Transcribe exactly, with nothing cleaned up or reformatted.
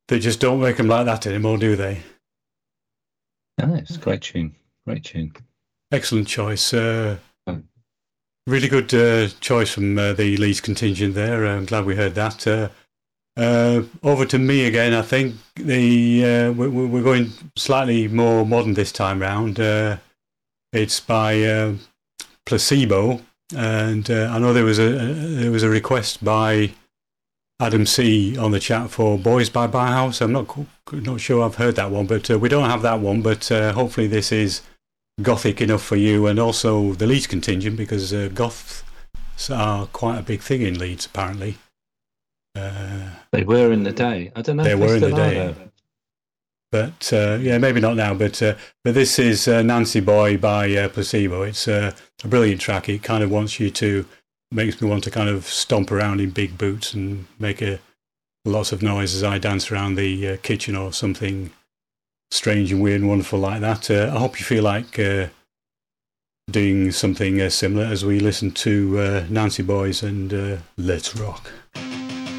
They just don't make them like that anymore, do they? No, it's a great tune. Great tune. Excellent choice. Uh, Um, really good uh, choice from uh, the Leeds contingent there. I'm glad we heard that. Uh, uh, over to me again. I think the uh, we, we're going slightly more modern this time round. Uh, it's by uh, Placebo, and uh, I know there was a there was a request by Adam C on the chat for Boys by Bauhaus. I'm not not sure I've heard that one, but uh, we don't have that one. But uh, hopefully this is gothic enough for you, and also the Leeds contingent, because uh, goths are quite a big thing in Leeds apparently. Uh, they were in the day. I don't know they if they were in the still are day, though. but uh, yeah, maybe not now. But uh, but this is uh, Nancy Boy by uh, Placebo. It's uh, a brilliant track. It kind of wants you to makes me want to kind of stomp around in big boots and make a lots of noise as I dance around the uh, kitchen or something strange and weird and wonderful like that. Uh, I hope you feel like uh, doing something uh, similar as we listen to uh, Nancy Boys and uh, Let's Rock.